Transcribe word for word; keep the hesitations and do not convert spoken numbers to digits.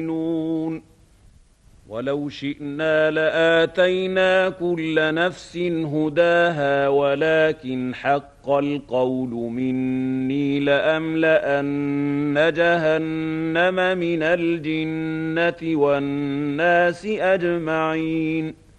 وَلَوْ شِئْنَا لَآتَيْنَا كُلَّ نَفْسٍ هُدَاهَا وَلَٰكِنْ حَقَّ الْقَوْلُ مِنِّي لَأَمْلَأَنَّ جَهَنَّمَ مِنَ الْجِنَّةِ وَالنَّاسِ أَجْمَعِينَ